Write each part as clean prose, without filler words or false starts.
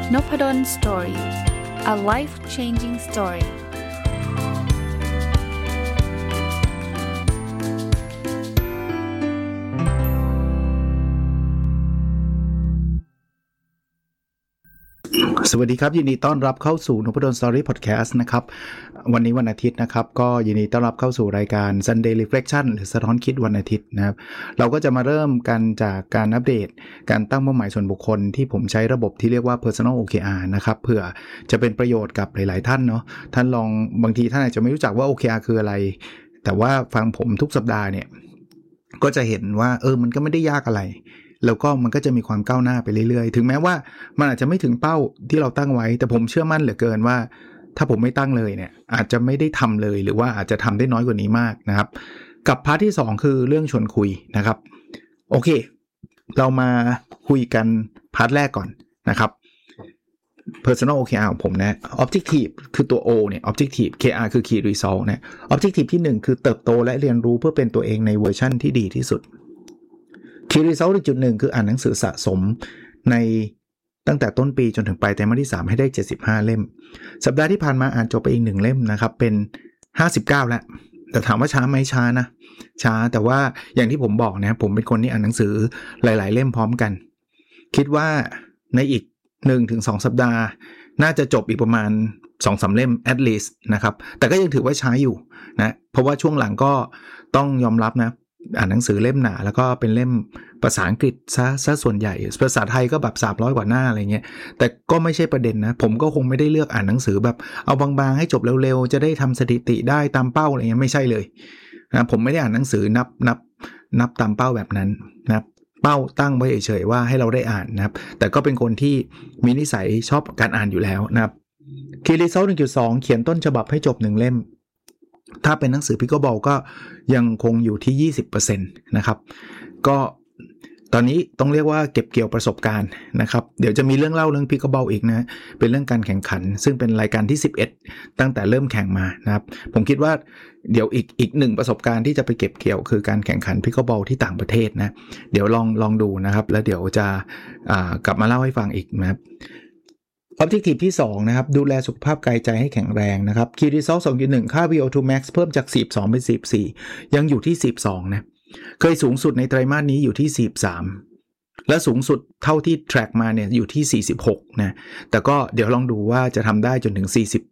Nopadon Story. A life-changing story. สวัสดีครับยินดีต้อนรับเข้าสู่ Nopadon Story Podcast นะครับวันนี้วันอาทิตย์นะครับก็ยินดีต้อนรับเข้าสู่รายการ Sunday Reflection หรือสะท้อนคิดวันอาทิตย์นะครับเราก็จะมาเริ่มกันจากการอัปเดตการตั้งเป้าหมายส่วนบุคคลที่ผมใช้ระบบที่เรียกว่า Personal OKR นะครับเพื่อจะเป็นประโยชน์กับหลายๆท่านเนาะท่านลองบางทีท่านอาจจะไม่รู้จักว่า OKR คืออะไรแต่ว่าฟังผมทุกสัปดาห์เนี่ยก็จะเห็นว่ามันก็ไม่ได้ยากอะไรแล้วก็มันก็จะมีความก้าวหน้าไปเรื่อยๆถึงแม้ว่ามันอาจจะไม่ถึงเป้าที่เราตั้งไว้แต่ผมเชื่อมั่นเหลือเกินว่าถ้าผมไม่ตั้งเลยเนี่ยอาจจะไม่ได้ทำเลยหรือว่าอาจจะทำได้น้อยกว่านี้มากนะครับกับพาร์ทที่2คือเรื่องชวนคุยนะครับโอเคเรามาคุยกันพาร์ทแรกก่อนนะครับ Personal OKR ของผมนะ Objective คือตัว O เนี่ย Objective KR คือ Key Result นะ Objective ที่1คือเติบโตและเรียนรู้เพื่อเป็นตัวเองในเวอร์ชั่นที่ดีที่สุดKey Result อีกจุดหนึ่งคืออ่านหนังสือสะสมในตั้งแต่ต้นปีจนถึงปลายไตรมาสที่3ให้ได้75เล่มสัปดาห์ที่ผ่านมาอ่านจบไปอีก1เล่มนะครับเป็น59แล้วแต่ถามว่าช้าไหมช้านะช้าแต่ว่าอย่างที่ผมบอกนะผมเป็นคนที่อ่านหนังสือหลายๆเล่มพร้อมกันคิดว่าในอีก 1-2 สัปดาห์น่าจะจบอีกประมาณ 2-3 เล่ม at least นะครับแต่ก็ยังถือว่าช้าอยู่นะเพราะว่าช่วงหลังก็ต้องยอมรับนะอ่านหนังสือเล่มหนาแล้วก็เป็นเล่มภาษาอังกฤษซะส่วนใหญ่ภาษาไทยก็แบบ300กว่าหน้าอะไรเงี้ยแต่ก็ไม่ใช่ประเด็นนะผมก็คงไม่ได้เลือกอ่านหนังสือแบบเอาบางๆให้จบเร็วๆจะได้ทำสถิติได้ตามเป้าอะไรเงี้ยไม่ใช่เลยนะผมไม่ได้อ่านหนังสือนับตามเป้าแบบนั้นนะเป้าตั้งไว้เฉยๆว่าให้เราได้อ่านนะครับแต่ก็เป็นคนที่มีนิสัยชอบการอ่านอยู่แล้วนะครับ Key Result 1.2 เขียนต้นฉบับให้จบ1เล่มถ้าเป็นหนังสือ Pickleball ก็ยังคงอยู่ที่ 20% นะครับก็ตอนนี้ต้องเรียกว่าเก็บเกี่ยวประสบการณ์นะครับเดี๋ยวจะมีเรื่องเล่าเรื่อง Pickleball อีกนะเป็นเรื่องการแข่งขันซึ่งเป็นรายการที่11ตั้งแต่เริ่มแข่งมานะครับผมคิดว่าเดี๋ยวอีก1ประสบการณ์ที่จะไปเก็บเกี่ยวคือการแข่งขัน Pickleball ที่ต่างประเทศนะเดี๋ยวลองดูนะครับแล้วเดี๋ยวจะกลับมาเล่าให้ฟังอีกนะครับObjective ที่2นะครับดูแลสุขภาพกายใจให้แข็งแรงนะครับ Key Result 2.1 ค่า VO2 Max เพิ่มจาก42เป็น44ยังอยู่ที่42นะเคยสูงสุดในไตรมาสนี้อยู่ที่43และสูงสุดเท่าที่ track มาเนี่ยอยู่ที่46นะแต่ก็เดี๋ยวลองดูว่าจะทำได้จนถึง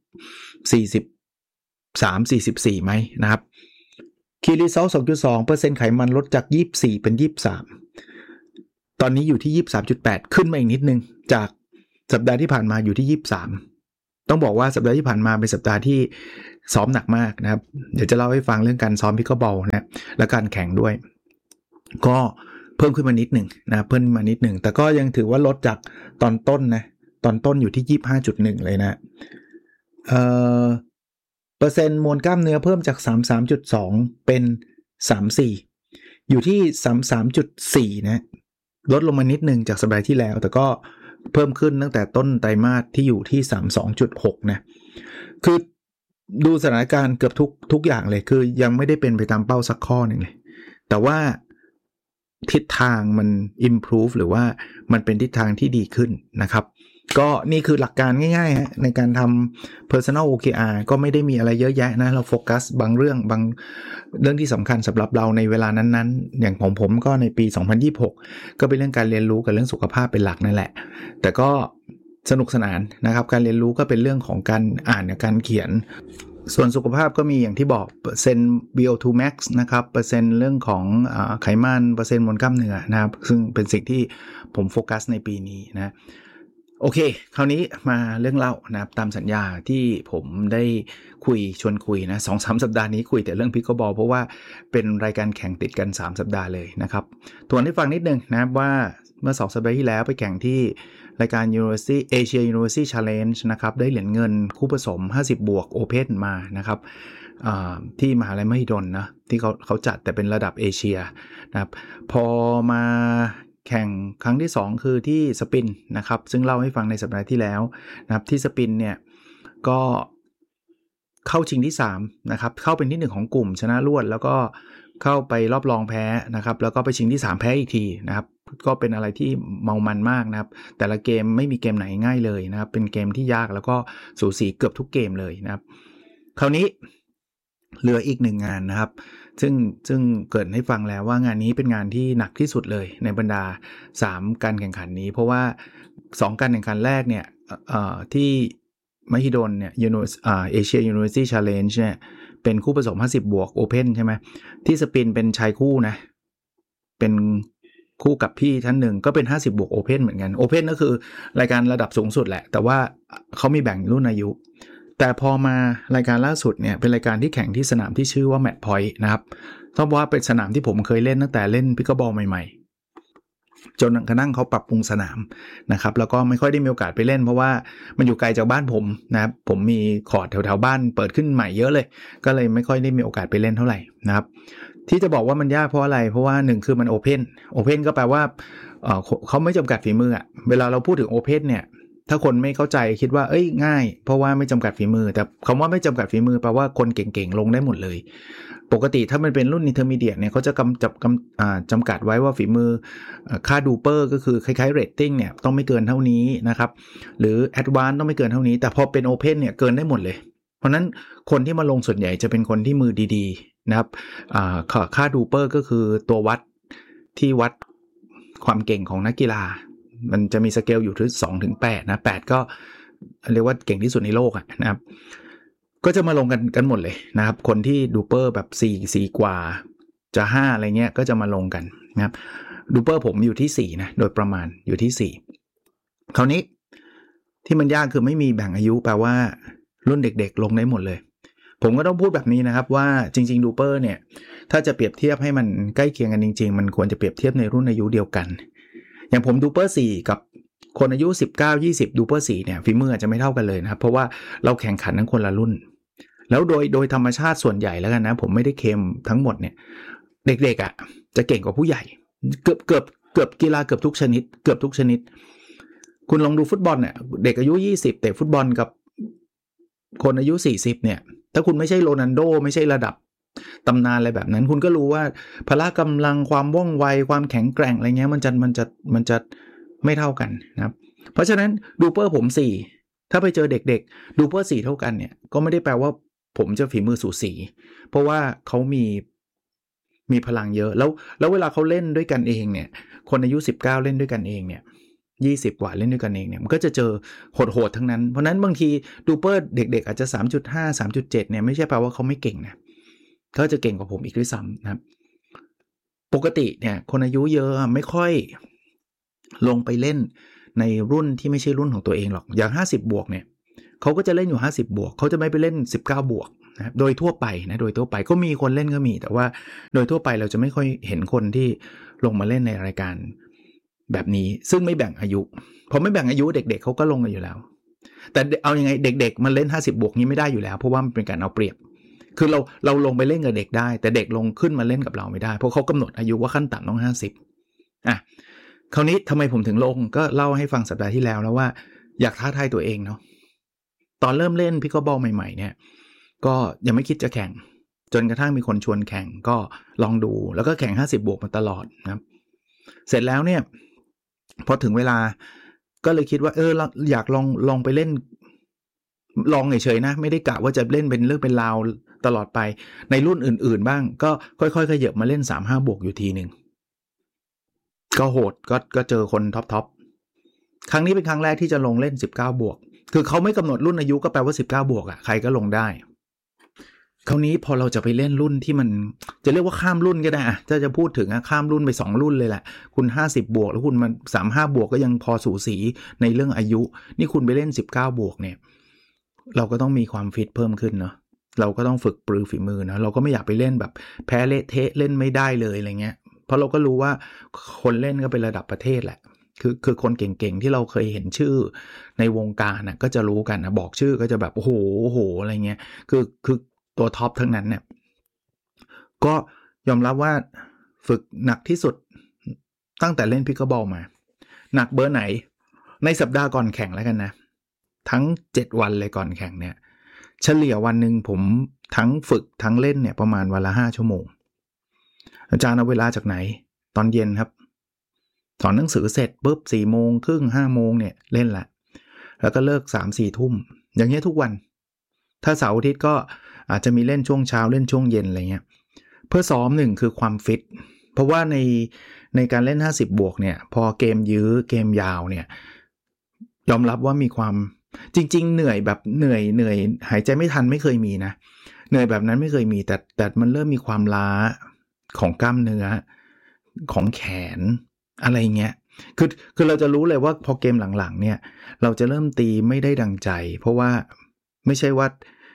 43 44ไหมนะครับ Key Result 2.2% ไขมันลดจาก24เป็น23ตอนนี้อยู่ที่ 23.8 ขึ้นมาอีกนิดนึงจากสัปดาห์ที่ผ่านมาอยู่ที่23ต้องบอกว่าสัปดาห์ที่ผ่านมาเป็นสัปดาห์ที่ซ้อมหนักมากนะครับเดี๋ยวจะเล่าให้ฟังเรื่องการซ้อมพิกเกิลบอลนะและการแข่งด้วยก็เพิ่มขึ้นมานิดหนึ่งนะเพิ่มมานิดหนึ่งแต่ก็ยังถือว่าลดจากตอนต้นนะตอนต้นอยู่ที่ 25.1 เลยนะเปอร์เซ็นต์มวลกล้ามเนื้อเพิ่มจาก 33.2 เป็น 34อยู่ที่ 33.4 นะลดลงมานิดหนึ่งจากสัปดาห์ที่แล้วแต่ก็เพิ่มขึ้นตั้งแต่ต้นไตรมาสที่อยู่ที่ 32.6 นะคือดูสถานการณ์เกือบทุกอย่างเลยคือยังไม่ได้เป็นไปตามเป้าสักข้อหนึ่งเลยแต่ว่าทิศทางมัน improve หรือว่ามันเป็นทิศทางที่ดีขึ้นนะครับก็นี่คือหลักการง่ายๆฮะในการทำ personal OKR ก็ไม่ได้มีอะไรเยอะแยะนะเราโฟกัสบางเรื่องที่สำคัญสำหรับเราในเวลานั้นๆอย่างของผมก็ในปี2026ก็เป็นเรื่องการเรียนรู้กับเรื่องสุขภาพเป็นหลักนั่นแหละแต่ก็สนุกสนานนะครับการเรียนรู้ก็เป็นเรื่องของการอ่านกับการเขียนส่วนสุขภาพก็มีอย่างที่บอกเปอร์เซ็นต์ VO2 max นะครับเปอร์เซ็นต์เรื่องของไขมันเปอร์เซ็นต์มวลกล้ามเนื้อนะครับซึ่งเป็นสิ่งที่ผมโฟกัสในปีนี้นะโอเคคราวนี้มาเรื่องเล่านะครับตามสัญญาที่ผมได้ชวนคุยนะ 2-3 สัปดาห์นี้คุยแต่เรื่องพิกเกิลบอลเพราะว่าเป็นรายการแข่งติดกัน3สัปดาห์เลยนะครับทวนให้ฟังนิดนึงนะครับว่าเมื่อ2สัปดาห์ที่แล้วไปแข่งที่รายการ University Asia University Challenge นะครับได้เหรียญเงินคู่ผสม50บวก Open มานะครับที่มหาลัยมหิดลนะที่เขาจัดแต่เป็นระดับเอเชียนะครับพอมาแข่งครั้งที่2คือที่สปินนะครับซึ่งเล่าให้ฟังในสัปดาห์ที่แล้วนะครับที่สปินเนี่ยก็เข้าชิงที่3นะครับเข้าเป็นที่1ของกลุ่มชนะรวดแล้วก็เข้าไปรอบรองแพ้นะครับแล้วก็ไปชิงที่3แพ้อีกทีนะครับก็เป็นอะไรที่เมามันมากนะครับแต่ละเกมไม่มีเกมไหนง่ายเลยนะครับเป็นเกมที่ยากแล้วก็สูสีเกือบทุกเกมเลยนะครับคราวนี้เหลืออีก1งานนะครับซึ่งเกิดให้ฟังแล้วว่างานนี้เป็นงานที่หนักที่สุดเลยในบรรดา3การแข่งขันนี้เพราะว่า2การแข่งขันแรกเนี่ยที่มหิดลเนี่ยAsia University Challenge เนี่ยเป็นคู่ผสม50บวก Open ใช่ไหมที่สปินเป็นชายคู่นะเป็นคู่กับพี่ท่านหนึ่งก็เป็น50บวก Open เหมือนกัน Open ก็คือรายการระดับสูงสุดแหละแต่ว่าเขามีแบ่งรุ่นอายุแต่พอมารายการล่าสุดเนี่ยเป็นรายการที่แข่งที่สนามที่ชื่อว่า Match Point นะครับต้องบอกว่าเป็นสนามที่ผมเคยเล่นตั้งแต่เล่นพิกเกิลบอลใหม่ๆจนกระทั่งเขาปรับปรุงสนามนะครับแล้วก็ไม่ค่อยได้มีโอกาสไปเล่นเพราะว่ามันอยู่ไกลจากบ้านผมนะครับผมมีคอร์ตแถวๆบ้านเปิดขึ้นใหม่เยอะเลยก็เลยไม่ค่อยได้มีโอกาสไปเล่นเท่าไหร่นะครับที่จะบอกว่ามันยากเพราะอะไรเพราะว่า1คือมันโอเพนก็แปลว่าเขาไม่จำกัดฝีมืออ่ะเวลาเราพูดถึงโอเพนเนี่ยถ้าคนไม่เข้าใจคิดว่าง่ายเพราะว่าไม่จำกัดฝีมือแต่คำว่าไม่จำกัดฝีมือแปลว่าคนเก่งๆลงได้หมดเลยปกติถ้ามันเป็นรุ่น Intermediate เนี่ยเขาจะจำกัดไว้ว่าฝีมือค่าดูเปอร์ก็คือคล้ายๆเรตติ้งเนี่ยต้องไม่เกินเท่านี้นะครับหรือ Advanced ต้องไม่เกินเท่านี้แต่พอเป็น Open เนี่ยเกินได้หมดเลยเพราะนั้นคนที่มาลงส่วนใหญ่จะเป็นคนที่มือดีๆนะครับค่าดูเปอร์ก็คือตัววัดที่วัดความเก่งของนักกีฬามันจะมีสเกลอยู่ที่2 ถึง 8นะ8ก็เรียกว่าเก่งที่สุดในโลกนะครับก็จะมาลงกันหมดเลยนะครับคนที่ดูเปอร์แบบ4กว่าจะ5อะไรเงี้ยก็จะมาลงกันนะครับดูเปอร์ผมอยู่ที่4นะโดยประมาณอยู่ที่4คราวนี้ที่มันยากคือไม่มีแบ่งอายุแปลว่ารุ่นเด็กๆลงได้หมดเลยผมก็ต้องพูดแบบนี้นะครับว่าจริงๆดูเปอร์เนี่ยถ้าจะเปรียบเทียบให้มันใกล้เคียงกันจริงๆมันควรจะเปรียบเทียบในรุ่นอายุเดียวกันอย่างผมดูเปอร์4กับคนอายุ19-20ดูเปอร์4เนี่ยฝีมืออาจจะไม่เท่ากันเลยนะครับเพราะว่าเราแข่งขันทั้งคนละรุ่นแล้วโดยธรรมชาติส่วนใหญ่แล้วกันนะผมไม่ได้เคลมทั้งหมดเนี่ยเด็กๆอ่ะจะเก่งกว่าผู้ใหญ่เกือบกีฬาเกือบทุกชนิดคุณลองดูฟุตบอลเนี่ยเด็กอายุ20เตะฟุตบอลกับคนอายุ40เนี่ยถ้าคุณไม่ใช่โรนัลโดไม่ใช่ระดับตำนานอะไรแบบนั้นคุณก็รู้ว่าพละกำลังความว่องไวความแข็งแกร่งอะไรเงี้ยมันจะไม่เท่ากันนะครับเพราะฉะนั้นดูเปอร์ผม4ถ้าไปเจอเด็กๆดูเปอร์4เท่ากันเนี่ยก็ไม่ได้แปลว่าผมจะฝีมือสูสีเพราะว่าเขามีพลังเยอะแล้วเวลาเขาเล่นด้วยกันเองเนี่ยคนอายุ19เล่นด้วยกันเองเนี่ย20กว่าเล่นด้วยกันเองเนี่ยมันก็จะเจอโหดๆทั้งนั้นเพราะนั้นบางทีดูเปอร์เด็กๆอาจจะ 3.5 3.7 เนี่ยไม่ใช่แปลว่าเขาไม่เก่งนะเขาจะเก่งกว่าผมอีกด้วยซ้ำนะครับปกติเนี่ยคนอายุเยอะไม่ค่อยลงไปเล่นในรุ่นที่ไม่ใช่รุ่นของตัวเองหรอกอย่าง50บวกเนี่ยเขาก็จะเล่นอยู่50บวกเขาจะไม่ไปเล่น19บวกนะโดยทั่วไปก็มีคนเล่นก็มีแต่ว่าโดยทั่วไปเราจะไม่ค่อยเห็นคนที่ลงมาเล่นในรายการแบบนี้ซึ่งไม่แบ่งอายุพอไม่แบ่งอายุเด็กๆเขาก็ลงกันอยู่แล้วแต่เอายังไงเด็กๆมาเล่น50บวกนี้ไม่ได้อยู่แล้วเพราะว่ามันเป็นการเอาเปรียบคือเราลงไปเล่นกับเด็กได้แต่เด็กลงขึ้นมาเล่นกับเราไม่ได้เพราะเขากำหนดอายุว่าขั้นต่ำต้อง50คราวนี้ทำไมผมถึงลงก็เล่าให้ฟังสัปดาห์ที่แล้วว่าอยากท้าทายตัวเองเนาะตอนเริ่มเล่นพิกเกิลบอลใหม่ๆเนี่ยก็ยังไม่คิดจะแข่งจนกระทั่งมีคนชวนแข่งก็ลองดูแล้วก็แข่ง50บวกมาตลอดนะครับเสร็จแล้วเนี่ยพอถึงเวลาก็เลยคิดว่าอยากลองไปเล่นลองเฉยๆนะไม่ได้กะว่าจะเล่นเป็นเรื่องเป็นราวตลอดไปในรุ่นอื่นๆบ้างก็ค่อยๆขยับมาเล่น35บวกอยู่ทีนึงก็โหดก็เจอคนท็อปครั้งนี้เป็นครั้งแรกที่จะลงเล่น19บวกคือเขาไม่กำหนดรุ่นอายุก็แปลว่า19บวกใครก็ลงได้คราวนี้พอเราจะไปเล่นรุ่นที่มันจะเรียกว่าข้ามรุ่นก็ได้ถ้าจะพูดถึงข้ามรุ่นไป2รุ่นเลยแหละคุณ50บวกแล้วคุณมัน35บวกก็ยังพอสูสีในเรื่องอายุนี่คุณไปเล่น19บวกเนี่ยเราก็ต้องมีความฟิตเพิ่มขึ้นเนาะเราก็ต้องฝึกปรือฝีมือนะเราก็ไม่อยากไปเล่นแบบแพ้เละเทะเล่นไม่ได้เลยอะไรเงี้ยเพราะเราก็รู้ว่าคนเล่นก็เป็นระดับประเทศแหละคือคนเก่งๆที่เราเคยเห็นชื่อในวงการนะก็จะรู้กันนะบอกชื่อก็จะแบบโอ้โหอะไรเงี้ยคือตัวท็อปทั้งนั้นเนี่ยก็ยอมรับว่าฝึกหนักที่สุดตั้งแต่เล่นพิกเกิลบอลมาหนักเบอร์ไหนในสัปดาห์ก่อนแข่งแล้วกันนะทั้ง7วันเลยก่อนแข่งเนี่ยเฉลี่ยวันหนึ่งผมทั้งฝึกทั้งเล่นเนี่ยประมาณวันละ5ชั่วโมงอาจารย์เอาเวลาจากไหนตอนเย็นครับสอนหนังสือเสร็จปุ๊บ4 โมงครึ่ง5 โมงเนี่ยเล่นละแล้วก็เลิก 3-4 ทุ่มอย่างเงี้ยทุกวันถ้าเสาร์อาทิตย์ก็อาจจะมีเล่นช่วงเช้าเล่นช่วงเย็นอะไรเงี้ยเพื่อซ้อมหนึ่งคือความฟิตเพราะว่าในการเล่น50บวกเนี่ยพอเกมยื้อเกมยาวเนี่ยยอมรับว่ามีความจริงๆเหนื่อยแบบเหนื่อยหายใจไม่ทันไม่เคยมีนะเหนื่อยแบบนั้นไม่เคยมีแต่มันเริ่มมีความล้าของกล้ามเนื้อของแขนอะไรเงี้ยคือเราจะรู้เลยว่าพอเกมหลังๆเนี่ยเราจะเริ่มตีไม่ได้ดังใจเพราะว่าไม่ใช่ว่า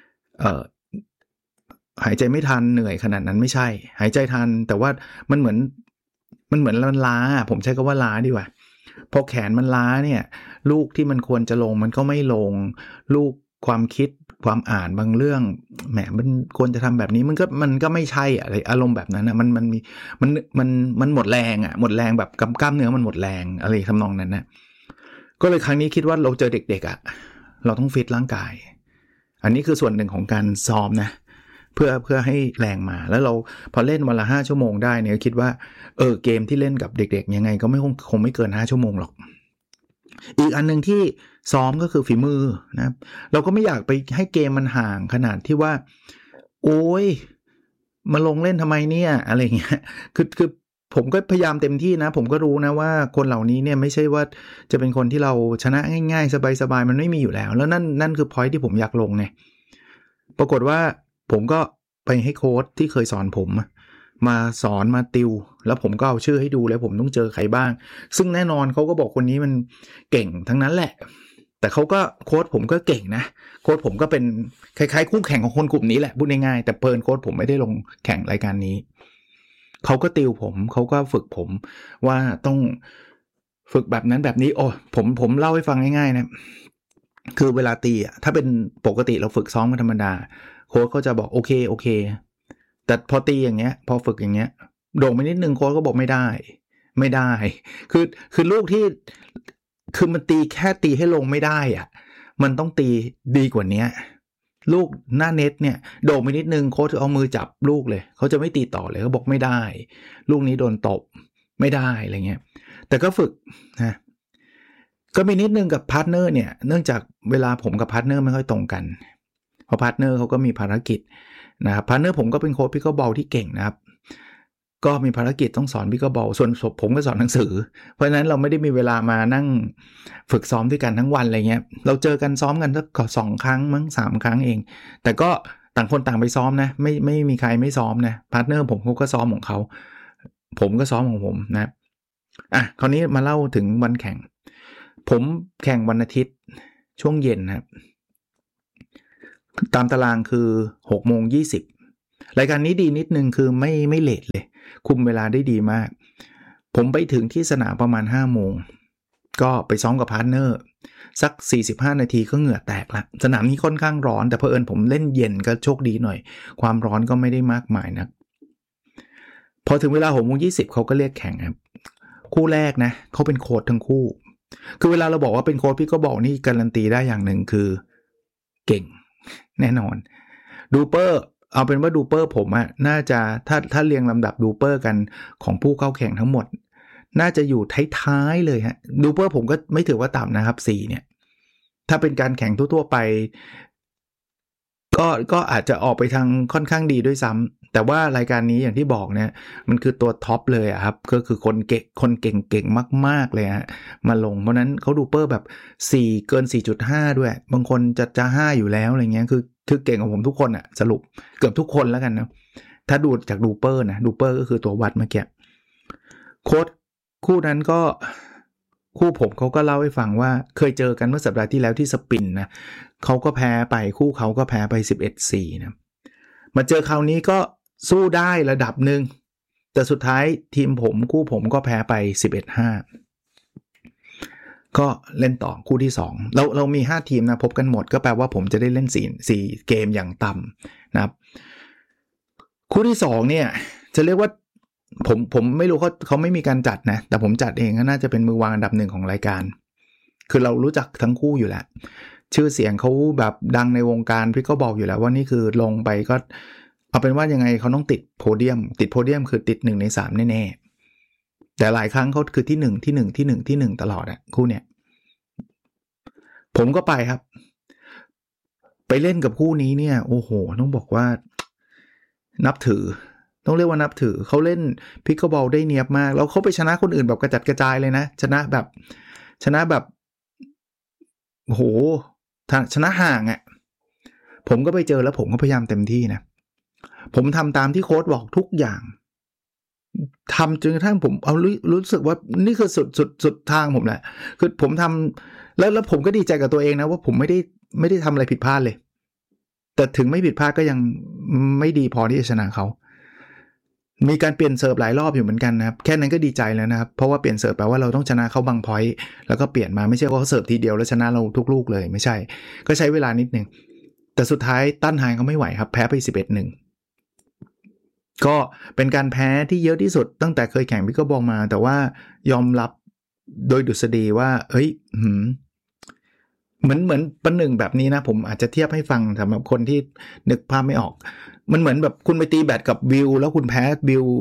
หายใจไม่ทันเหนื่อยขนาดนั้นไม่ใช่หายใจทันแต่ว่ามันเหมือนมันล้าผมใช้คำว่าล้าดีกว่าพอแขนมันล้าเนี่ยลูกที่มันควรจะลงมันก็ไม่ลงลูกความคิดความอ่านบางเรื่องแหมมันควรจะทำแบบนี้มันก็ไม่ใช่อะไรอารมณ์แบบนั้นนะมันมีมันหมดแรงหมดแรงแบบกล้ามเนื้อมันหมดแรงอะไรทำนองนั้นนะก็เลยครั้งนี้คิดว่าเราเจอเด็กๆเราต้องฟิตร่างกายอันนี้คือส่วนหนึ่งของการซ้อมนะเพื่อให้แรงมาแล้วเราพอเล่นวันละ5 ชั่วโมงได้เนี่ยคิดว่าเกมที่เล่นกับเด็กๆยังไงก็คงไม่เกิน5 ชั่วโมงหรอกอีกอันนึงที่ซ้อมก็คือฝีมือนะครับเราก็ไม่อยากไปให้เกมมันห่างขนาดที่ว่าโอ้ยมาลงเล่นทำไมเนี่ยอะไรเงี้ยคือผมก็พยายามเต็มที่นะผมก็รู้นะว่าคนเหล่านี้เนี่ยไม่ใช่ว่าจะเป็นคนที่เราชนะง่ายๆสบายๆมันไม่มีอยู่แล้วแล้วนั่นคือ point ที่ผมอยากลงเนี่ยปรากฏว่าผมก็ไปให้โค้ชที่เคยสอนผมมาสอนมาติวแล้วผมก็เอาชื่อให้ดูแล้วผมต้องเจอใครบ้างซึ่งแน่นอนเขาก็บอกคนนี้มันเก่งทั้งนั้นแหละแต่เขาก็โค้ชผมก็เก่งนะโค้ชผมก็เป็นคล้ายๆคู่แข่งของคนกลุ่มนี้แหละพูดง่ายๆแต่เพิ่นโค้ชผมไม่ได้ลงแข่งรายการนี้เขาก็ติวผมเขาก็ฝึกผมว่าต้องฝึกแบบนั้นแบบนี้โอ้ผมเล่าให้ฟังง่ายๆนะคือเวลาตีถ้าเป็นปกติเราฝึกซ้อมกันธรรมดาโค้ชก็จะบอกโอเคแต่พอตีอย่างเงี้ยพอฝึกอย่างเงี้ยโด่งไปนิดนึงโค้ชก็บอกไม่ได้คือลูกที่คือมันตีแค่ตีให้ลงไม่ได้มันต้องตีดีกว่านี้ลูกหน้าเน็ตเนี่ยโด่งไปนิดนึงโค้ชเอามือจับลูกเลยเขาจะไม่ตีต่อเลยเขาบอกไม่ได้ลูกนี้โดนตบไม่ได้อะไรเงี้ยแต่ก็ฝึกนะก็มีนิดนึงกับพาร์ทเนอร์เนี่ยเนื่องจากเวลาผมกับพาร์ทเนอร์ไม่ค่อยตรงกันเพราะพาร์ทเนอร์เขาก็มีภารกิจนะครับพาร์ทเนอร์ผมก็เป็นโค้ชพิกเกิลบอลที่เก่งนะครับก็มีภารกิจต้องสอนพิกเกิลบอลส่วนผมก็สอนหนังสือเพราะฉะนั้นเราไม่ได้มีเวลามานั่งฝึกซ้อมด้วยกันทั้งวันอะไรเงี้ยเราเจอกันซ้อมกันสัก2 ครั้งมั้ง3 ครั้งเองแต่ก็ต่างคนต่างไปซ้อมนะไม่มีใครไม่ซ้อมนะพาร์ทเนอร์ผมเขาก็ซ้อมของเขาผมก็ซ้อมของผมนะคราวนี้มาเล่าถึงวันแข่งผมแข่งวันอาทิตย์ช่วงเย็นนะครับตามตารางคือ 18:20 รายการนี้ดีนิดนึงคือไม่เลทเลยคุมเวลาได้ดีมากผมไปถึงที่สนามประมาณ 5 โมงก็ไปซ้อมกับพาร์ทเนอร์สัก45 นาทีก็เหงื่อแตกละสนามนี้ค่อนข้างร้อนแต่เผอิญผมเล่นเย็นก็โชคดีหน่อยความร้อนก็ไม่ได้มากมายนะพอถึงเวลา 18:20 เขาก็เรียกแข่งครับคู่แรกนะเขาเป็นโค้ชทั้งคู่คือเวลาเราบอกว่าเป็นโค้ชพี่ก็บอกนี่การันตีได้อย่างหนึ่งคือเก่งแน่นอนดูเปอร์เอาเป็นว่าดูเปอร์ผมน่าจะถ้าเรียงลำดับดูเปอร์กันของผู้เข้าแข่งทั้งหมดน่าจะอยู่ท้ายๆเลยฮะดูเปอร์ผมก็ไม่ถือว่าต่ำนะครับ4เนี่ยถ้าเป็นการแข่งทั่วๆไปก็อาจจะออกไปทางค่อนข้างดีด้วยซ้ำแต่ว่ารายการนี้อย่างที่บอกเนี่ยมันคือตัวท็อปเลยครับก็คือคนเก่งมากๆเลยฮะมาลงเพราะนั้นเขาดูเปอร์แบบ4เกิน 4.5 ด้วยบางคนจะ5อยู่แล้วอะไรเงี้ยคือเก่งกว่าผมทุกคนสรุปเกือบทุกคนแล้วกันนะถ้าดูจากดูเปอร์นะดูเปอร์ก็คือตัววัดเมื่อกี้โค้ชคู่นั้นก็คู่ผมเขาก็เล่าให้ฟังว่าเคยเจอกันเมื่อสัปดาห์ที่แล้วที่สปินนะเขาก็แพ้ไปคู่เขาก็แพ้ไป 11-4 นะมาเจอคราวนี้ก็สู้ได้ระดับหนึ่งแต่สุดท้ายทีมผมคู่ผมก็แพ้ไป 11-5 ก็เล่นต่อคู่ที่2เรามี5ทีมนะพบกันหมดก็แปลว่าผมจะได้เล่น4เกมอย่างต่ำนะครับคู่ที่2เนี่ยจะเรียกว่าผมไม่รู้เขาไม่มีการจัดนะแต่ผมจัดเองก็น่าจะเป็นมือวางอันดับ1ของรายการคือเรารู้จักทั้งคู่อยู่แล้วชื่อเสียงเขาแบบดังในวงการพี่ก็บอกอยู่แล้วว่านี่คือลงไปก็เอาเป็นว่ายังไงเขาต้องติดโพเดียมคือติด1 ใน 3แน่ๆแต่หลายครั้งเขาคือที่1ที่1ที่1ที่1ตลอดอะคู่เนี้ยผมก็ไปครับไปเล่นกับคู่นี้เนี่ยโอ้โหต้องบอกว่านับถือต้องเรียกว่านับถือเขาเล่นพิกเกิลบอลได้เนียบมากแล้วเขาไปชนะคนอื่นแบบกระจัดกระจายเลยนะชนะแบบโอ้โหชนะห่างอ่ะผมก็ไปเจอแล้วผมก็พยายามเต็มที่นะผมทำตามที่โค้ชบอกทุกอย่างทำจนกระทั่งผมเอารู้สึกว่านี่คือสุดทางผมแหละคือผมทำแล้วผมก็ดีใจกับตัวเองนะว่าผมไม่ได้ทำอะไรผิดพลาดเลยแต่ถึงไม่ผิดพลาดก็ยังไม่ดีพอที่จะชนะเขามีการเปลี่ยนเสิร์ฟหลายรอบอยู่เหมือนกันนะครับแค่นั้นก็ดีใจแล้วนะครับเพราะว่าเปลี่ยนเสิร์ฟแปลว่าเราต้องชนะเขาบางพอยต์แล้วก็เปลี่ยนมาไม่ใช่ว่าเขาเสิร์ฟทีเดียวแล้วชนะเราทุกลูกเลยไม่ใช่ก็ใช้เวลานิดนึงแต่สุดท้ายต้านทานเขาไม่ไหวครับแพ้ไป 11-1 ก็เป็นการแพ้ที่เยอะที่สุดตั้งแต่เคยแข่งพิกเกิลบอลมาแต่ว่ายอมรับโดยดุษฎีว่าเฮ้ยเหมือนประหนึ่งแบบนี้นะผมอาจจะเทียบให้ฟังสำหรับคนที่นึกภาพไม่ออกมันเหมือนแบบคุณไปตีแบดกับวิวแล้วคุณแพ้วิว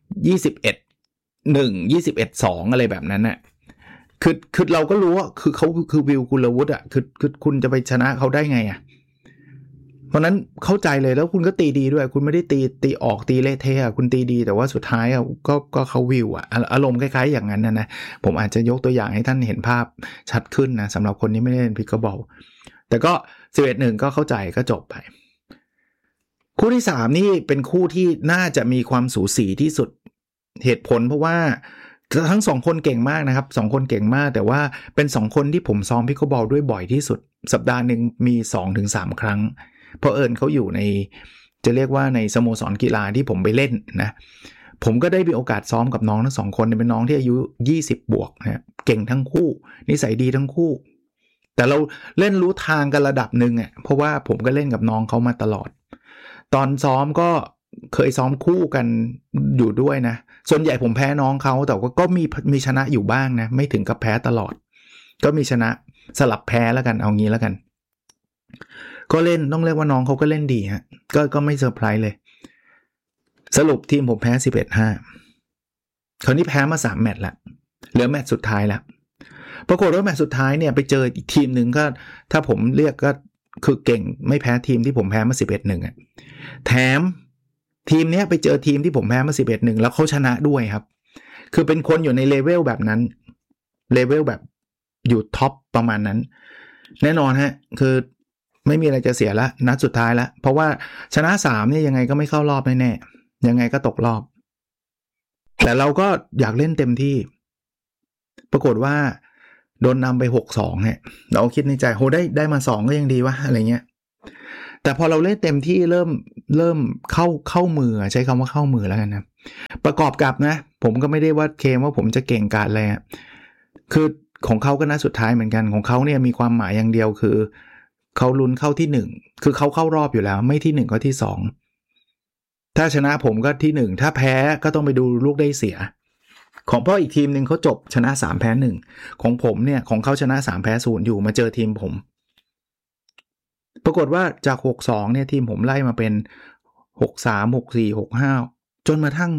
21-1 21-2อะไรแบบนั้นน่ะคือเราก็รู้ว่าคือเขาคือวิวกุลวุฒิอ่ะคือคุณจะไปชนะเขาได้ไงอ่ะเพราะนั้นเข้าใจเลยแล้วคุณก็ตีดีด้วยคุณไม่ได้ตีออกตีเละเทะคุณตีดีแต่ว่าสุดท้ายอ่ะก็เขาวิวอ่ะอารมณ์คล้ายๆอย่างนั้นนะผมอาจจะยกตัวอย่างให้ท่านเห็นภาพชัดขึ้นนะสำหรับคนที่ไม่ได้เล่นพิกเกิลบอลแต่ก็ 11-1 ก็เข้าใจก็จบไปคู่ที่3นี่เป็นคู่ที่น่าจะมีความสูสีที่สุดเหตุผลเพราะว่าทั้ง2คนเก่งมากนะครับ2คนเก่งมากแต่ว่าเป็น2คนที่ผมซ้อมพิกเกิลบอลด้วยบ่อยที่สุดสัปดาห์นึงมี 2-3 ครั้งเพราะเขาอยู่ในจะเรียกว่าในสโมสรกีฬาที่ผมไปเล่นนะผมก็ได้มีโอกาสซ้อมกับน้องทั้ง2คนเป็นน้องที่อายุ20บวกนะเก่งทั้งคู่นิสัยดีทั้งคู่แต่เราเล่นรู้ทางกันระดับนึงอ่ะเพราะว่าผมก็เล่นกับน้องเขามาตลอดตอนซ้อมก็เคยซ้อมคู่กันอยู่ด้วยนะส่วนใหญ่ผมแพ้น้องเขาแต่ก็มีชนะอยู่บ้างนะไม่ถึงกับแพ้ตลอดก็มีชนะสลับแพ้แล้วกันเอางี้แล้วกันก็เล่นต้องเรียกว่าน้องเขาก็เล่นดีฮะก็ไม่เซอร์ไพรส์เลยสรุปทีมผมแพ้ 11-5 คราวนี้แพ้มา3แมตช์ละเหลือแมตช์สุดท้ายแล้วปรากฏว่าแมตช์สุดท้ายเนี่ยไปเจออีกทีมนึงก็ถ้าผมเรียกก็คือเก่งไม่แพ้ทีมที่ผมแพ้มา 11-1 อ่ะแถมทีมเนี้ยไปเจอทีมที่ผมแพ้มา 11-1 แล้วเขาชนะด้วยครับคือเป็นคนอยู่ในเลเวลแบบนั้นเลเวลแบบอยู่ท็อปประมาณนั้นแน่นอนฮะคือไม่มีอะไรจะเสียละนัดสุดท้ายแล้วเพราะว่าชนะ3เนี่ยยังไงก็ไม่เข้ารอบแน่ๆยังไงก็ตกรอบแต่เราก็อยากเล่นเต็มที่ปรากฏว่าโดนนำไป 6-2 เนี่ยเราคิดในใจโหได้มา2ก็ยังดีวะอะไรเงี้ยแต่พอเราเล่นเต็มที่เริ่มเข้ามือใช้คำว่าเข้ามือแล้วกันนะประกอบกับนะผมก็ไม่ได้ว่าเคลมว่าผมจะเก่งกาจอะไรคือของเขาก็นัดสุดท้ายเหมือนกันของเขาเนี่ยมีความหมายอย่างเดียวคือเขาลุ้นเข้าที่1คือเขาเข้ารอบอยู่แล้วไม่ที่1ก็ที่2ถ้าชนะผมก็ที่1ถ้าแพ้ก็ต้องไปดูลูกได้เสียของพ่ออีกทีมนึงเขาจบชนะ3แพ้1ของผมเนี่ยของเขาชนะ3แพ้0อยู่มาเจอทีมผมปรากฏว่าจาก 6-2 เนี่ยทีมผมไล่มาเป็น 6-3 6-4 6-5 จนมาทั้ง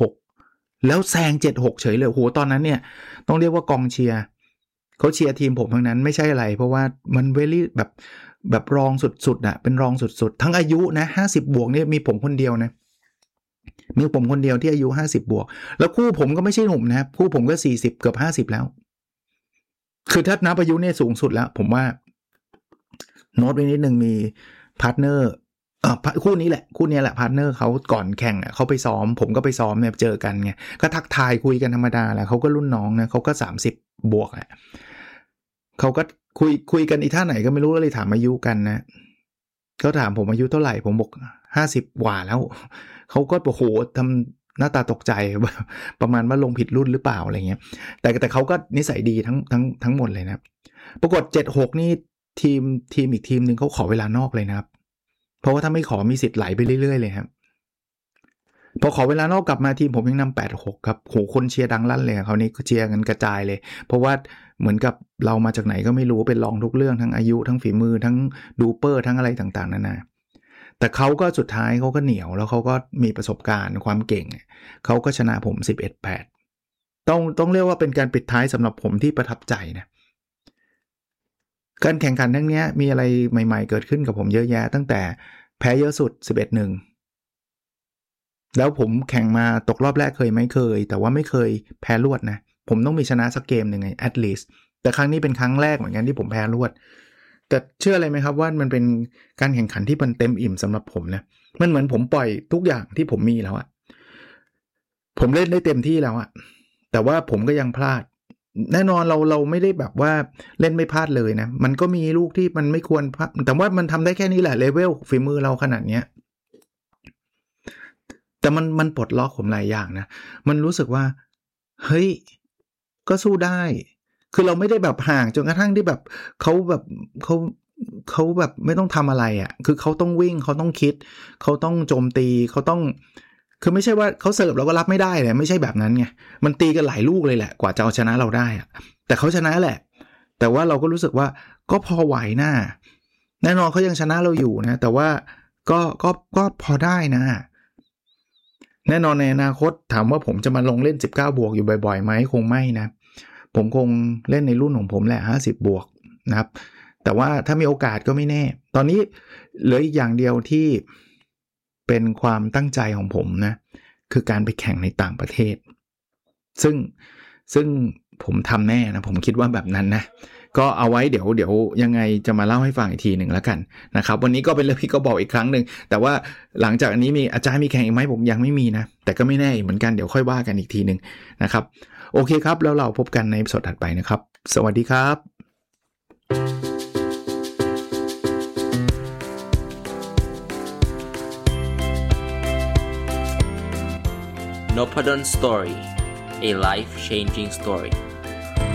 6-6 แล้วแซง 7-6 เฉยเลยโหตอนนั้นเนี่ยต้องเรียกว่ากองเชียร์เขาเชียร์ทีมผมทั้งนั้นไม่ใช่อะไรเพราะว่ามันเวลี่แบบรองสุดๆน่ะเป็นรองสุดๆทั้งอายุนะ50บวกเนี่ยมีผมคนเดียวนะมีผมคนเดียวที่อายุ50บวกแล้วคู่ผมก็ไม่ใช่หนุ่มนะครับคู่ผมก็40เกือบ50แล้วคือถ้านับอายุเนี่ยสูงสุดแล้วผมว่าโน้ตไว้นิดนึงมีพาร์ทเนอร์คู่นี้แหละพาร์ทเนอร์เขาก่อนแข่งเขาไปซ้อมผมก็ไปซ้อมเนี่ยเจอกันไงก็ทักทายคุยกันธรรมดาแหละเขาก็รุ่นน้องนะเขาก็30บวกอ่ะเขาก็คุยกันอีท่าไหนก็ไม่รู้เลยถามอายุกันนะเขาถามผมอายุเท่าไหร่ผมบอก50กว่าแล้วเขาก็โอ้โหทำหน้าตาตกใจประมาณว่าลงผิดรุ่นหรือเปล่าอะไรเงี้ยแต่เขาก็นิสัยดีทั้งหมดเลยนะปรากฏ 7-6 นี่ทีมอีกทีมนึงเขาขอเวลานอกเลยนะครับเพราะว่าถ้าไม่ขอมีสิทธิ์ไหลไปเรื่อยๆเลยครับพอขอเวลานอกกลับมาทีมผมยังนำ 8-6 ครับโหคนเชียร์ดังลั่นเลยเขานี่เชียร์กันกระจายเลยเพราะว่าเหมือนกับเรามาจากไหนก็ไม่รู้เป็นรองทุกเรื่องทั้งอายุทั้งฝีมือทั้งดูเปอร์ทั้งอะไรต่างๆนานาแต่เขาก็สุดท้ายเขาก็เหนียวแล้วเขาก็มีประสบการณ์ความเก่งเขาก็ชนะผม 11-8 ต้องเรียกว่าเป็นการปิดท้ายสำหรับผมที่ประทับใจนะการแข่งขันครั้งนี้มีอะไรใหม่ๆเกิดขึ้นกับผมเยอะแยะตั้งแต่แพ้เยอะสุด 11-1 แล้วผมแข่งมาตกรอบแรกเคยไหมเคยแต่ว่าไม่เคยแพ้รวดนะผมต้องมีชนะสักเกมหนึ่งไง at least แต่ครั้งนี้เป็นครั้งแรกเหมือนกันที่ผมแพ้รวดแต่เชื่ออะไรไหมครับว่ามันเป็นการแข่งขันที่มันเต็มอิ่มสำหรับผมนะมันเหมือนผมปล่อยทุกอย่างที่ผมมีแล้วอะผมเล่นได้เต็มที่แล้วอะแต่ว่าผมก็ยังพลาดแน่นอนเราไม่ได้แบบว่าเล่นไม่พลาดเลยนะมันก็มีลูกที่มันไม่ควรพลาดแต่ว่ามันทำได้แค่นี้แหละเลเวลฝีมือเราขนาดเนี้ยแต่มันปลดล็อกผมหลายอย่างนะมันรู้สึกว่าเฮ้ยก็สู้ได้คือเราไม่ได้แบบห่างจนกระทั่งที่แบบเขาแบบเขาแบบไม่ต้องทำอะไรอ่ะคือเขาต้องวิ่งเขาต้องคิดเขาต้องโจมตีเขาต้องคือไม่ใช่ว่าเขาเสิร์ฟเราก็รับไม่ได้เลยไม่ใช่แบบนั้นไงมันตีกันหลายลูกเลยแหละกว่าจะเอาชนะเราได้อ่ะแต่เขาชนะแหละแต่ว่าเราก็รู้สึกว่าก็พอไหวน่าแน่นอนเขายังชนะเราอยู่นะแต่ว่าก็พอได้นะแน่นอนในอนาคตถามว่าผมจะมาลงเล่น19บวกอยู่บ่อยๆไหมคงไม่นะผมคงเล่นในรุ่นของผมแหละ50บวกนะครับแต่ว่าถ้ามีโอกาสก็ไม่แน่ตอนนี้เหลืออีกอย่างเดียวที่เป็นความตั้งใจของผมนะคือการไปแข่งในต่างประเทศซึ่งผมทำแน่นะผมคิดว่าแบบนั้นนะก็เอาไว้เดี๋ยวยังไงจะมาเล่าให้ฟังอีกทีหนึ่งแล้วกันนะครับวันนี้ก็เป็นเรื่องที่ก็บอกอีกครั้งหนึ่งแต่ว่าหลังจากอันนี้มีอาจารย์มีแข่งอีกไหมผมยังไม่มีนะแต่ก็ไม่แน่เหมือนกันเดี๋ยวค่อยว่ากันอีกทีหนึ่งนะครับโอเคครับแล้วเราพบกันในตอนถัดไปนะครับสวัสดีครับ Nopadon Story, a life-changing story.